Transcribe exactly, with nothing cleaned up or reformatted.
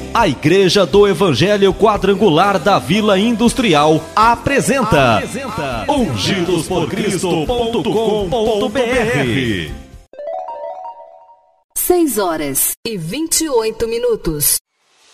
A Igreja do Evangelho Quadrangular da Vila Industrial apresenta, apresenta ungidos por cristo ponto com ponto br. seis horas e vinte e oito minutos.